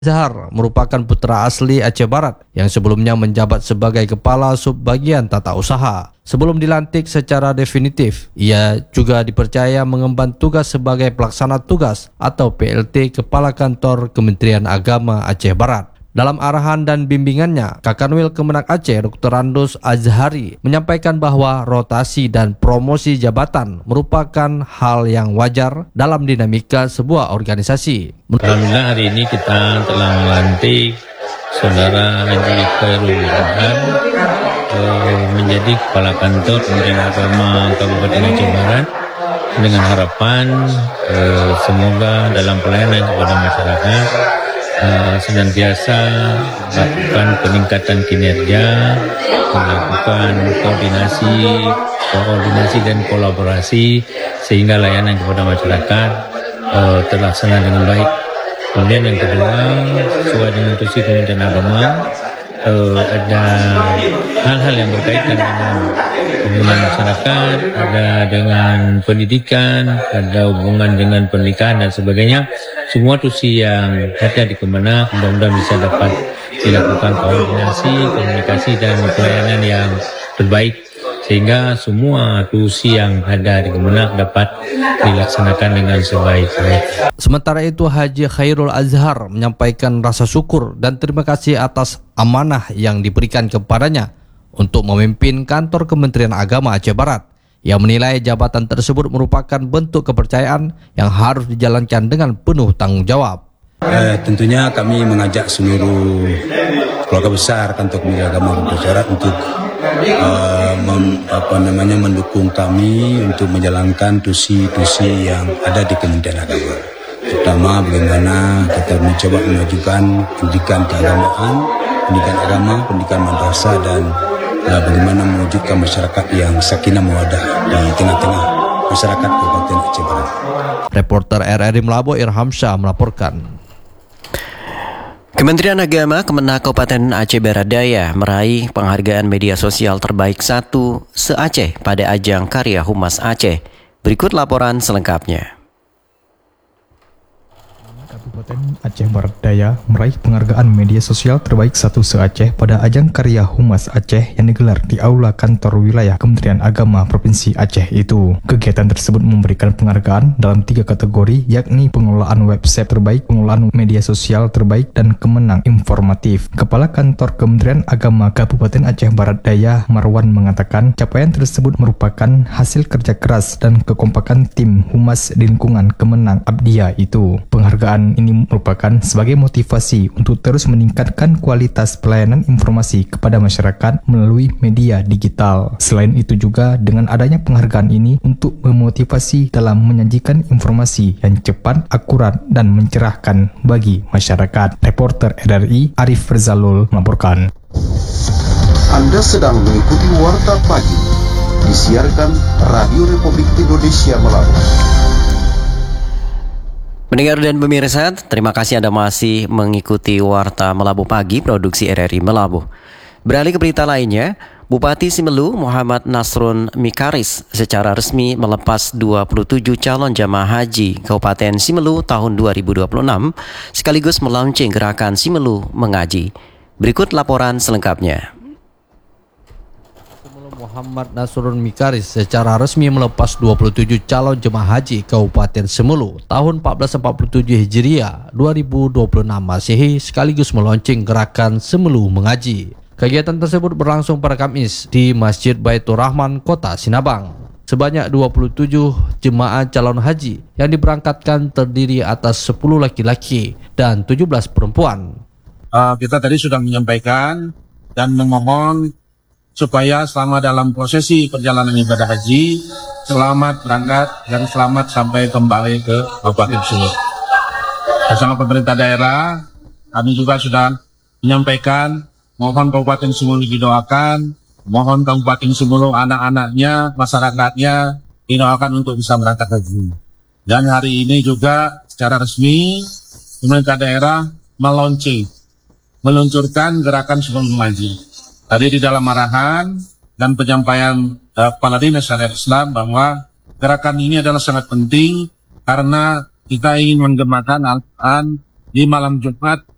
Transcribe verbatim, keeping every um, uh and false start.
Azhar merupakan putra asli Aceh Barat yang sebelumnya menjabat sebagai Kepala Subbagian Tata Usaha. Sebelum dilantik secara definitif, ia juga dipercaya mengemban tugas sebagai pelaksana tugas atau P L T Kepala Kantor Kementerian Agama Aceh Barat. Dalam arahan dan bimbingannya, Kakanwil Kemenak Aceh Doktor Randus Azhari menyampaikan bahwa rotasi dan promosi jabatan merupakan hal yang wajar dalam dinamika sebuah organisasi. Alhamdulillah hari ini kita telah melantik Saudara Haji Khairul Azhar eh, menjadi Kepala Kantor Kementerian Agama Kabupaten Aceh Barat dengan harapan eh, semoga dalam pelayanan kepada masyarakat Uh, senantiasa melakukan peningkatan kinerja, melakukan koordinasi, koordinasi dan kolaborasi sehingga layanan kepada masyarakat uh, terlaksana dengan baik. Kemudian yang kedua, sesuai dengan tugas Kementerian Agama, uh, ada hal-hal yang berkaitan dengan hubungan masyarakat, ada dengan pendidikan, ada hubungan dengan pernikahan dan sebagainya. Semua tusi yang ada di Kemenak mudah-mudahan bisa dapat dilakukan koordinasi, komunikasi dan pelayanan yang terbaik sehingga semua tusi yang ada di Kemenak dapat dilaksanakan dengan sebaik-baik. Sementara itu, Haji Khairul Azhar menyampaikan rasa syukur dan terima kasih atas amanah yang diberikan kepadanya untuk memimpin kantor Kementerian Agama Aceh Barat. Ia menilai jabatan tersebut merupakan bentuk kepercayaan yang harus dijalankan dengan penuh tanggung jawab. Eh, tentunya kami mengajak seluruh keluarga besar kantor Kementerian Agama Aceh Barat untuk eh, mem, apa namanya mendukung kami untuk menjalankan tusi-tusi yang ada di Kementerian Agama. Terutama bagaimana kita mencoba memajukan pendidikan keagamaan, pendidikan agama, pendidikan madrasah dan Nah, bagaimana mewujudkan masyarakat yang sakinah mawaddah di tengah-tengah masyarakat Kabupaten Aceh Barat. Reporter R R I Melabo Irham Shah melaporkan. Kementerian Agama Kemenak Kabupaten Aceh Barat Daya meraih penghargaan media sosial terbaik satu se-Aceh pada ajang karya Humas Aceh. Berikut laporan selengkapnya. Kabupaten Aceh Barat Daya meraih penghargaan media sosial terbaik satu se-Aceh pada ajang karya Humas Aceh yang digelar di Aula Kantor Wilayah Kementerian Agama Provinsi Aceh itu. Kegiatan tersebut memberikan penghargaan dalam tiga kategori, yakni pengelolaan website terbaik, pengelolaan media sosial terbaik, dan kemenang informatif. Kepala Kantor Kementerian Agama Kabupaten Aceh Barat Daya, Marwan, mengatakan capaian tersebut merupakan hasil kerja keras dan kekompakan tim Humas di lingkungan Kemenang Abdiya itu. Penghargaan ini merupakan sebagai motivasi untuk terus meningkatkan kualitas pelayanan informasi kepada masyarakat melalui media digital. Selain itu juga dengan adanya penghargaan ini untuk memotivasi dalam menyajikan informasi yang cepat, akurat, dan mencerahkan bagi masyarakat. Reporter R R I Arif Rizalul melaporkan. Anda sedang mengikuti Warta Pagi, disiarkan Radio Republik Indonesia Melabo. Pendengar dan pemirsa, terima kasih Anda masih mengikuti Warta Melabo Pagi produksi R R I Melabo. Beralih ke berita lainnya, Bupati Simelu Muhammad Nasrun Mikaris secara resmi melepas dua puluh tujuh calon jamaah haji Kabupaten Simelu tahun dua ribu dua puluh enam sekaligus melaunching gerakan Simelu Mengaji. Berikut laporan selengkapnya. Muhammad Nasrun Mikaris secara resmi melepas dua puluh tujuh calon jemaah haji Kabupaten Semelu tahun seribu empat ratus empat puluh tujuh Hijriah dua ribu dua puluh enam Masehi sekaligus meluncing gerakan Semelu Mengaji. Kegiatan tersebut berlangsung pada Kamis di Masjid Baitur Rahman, Kota Sinabang. Sebanyak dua puluh tujuh jemaah calon haji yang diberangkatkan terdiri atas sepuluh laki-laki dan tujuh belas perempuan. Uh, kita tadi sudah menyampaikan dan memohon supaya selama dalam prosesi perjalanan ibadah haji selamat berangkat dan selamat sampai kembali ke Kabupaten Semelu. Bersama pemerintah daerah, kami juga sudah menyampaikan mohon Kabupaten Semelu didoakan, mohon Kabupaten Semelu anak-anaknya, masyarakatnya didoakan untuk bisa berangkat haji. Dan hari ini juga secara resmi pemerintah daerah meluncing, meluncurkan gerakan Semelu Mengaji. Tadi di dalam arahan dan penyampaian uh, Kepala Dinas Syariat Islam bahwa gerakan ini adalah sangat penting karena kita ingin menggemakan Al-Quran di malam Jumat